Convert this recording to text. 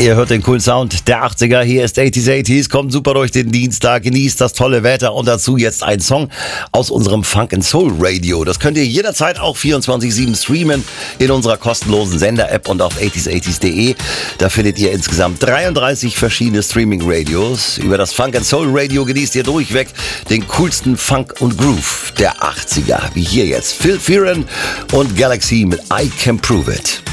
Ihr hört den coolen Sound der 80er. Hier ist 80s. Kommt super durch den Dienstag. Genießt das tolle Wetter. Und dazu jetzt ein Song aus unserem Funk and Soul Radio. Das könnt ihr jederzeit auch 24/7 streamen in unserer kostenlosen Sender-App und auf 80s.de. Da findet ihr insgesamt 33 verschiedene Streaming-Radios. Über das Funk and Soul Radio genießt ihr durchweg den coolsten Funk und Groove der 80er. Wie hier jetzt Phil Fearon und Galaxy mit I Can Prove It.